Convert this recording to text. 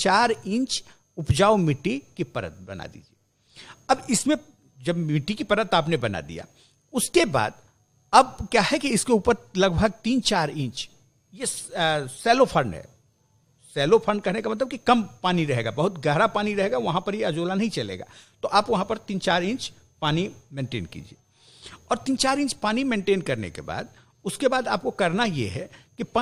3-4 inch उपजाऊ मिट्टी की परत बना दीजिए। अब इसमें जब मिट्टी की परत आपने बना दिया, उसके बाद अब क्या है कि इसके ऊपर लगभग 3-4 इंच ये सैलो फंड है। सैलो फंड कहने का मतलब कि कम पानी रहेगा, बहुत गहरा पानी रहेगा वहां पर ये अजोला नहीं चलेगा। तो आप वहां पर 3-4 इंच पानी मेंटेन कीजिए। और 3-4 इंच पानी मेंटेन करने के बाद उसके बाद आपको करना ये है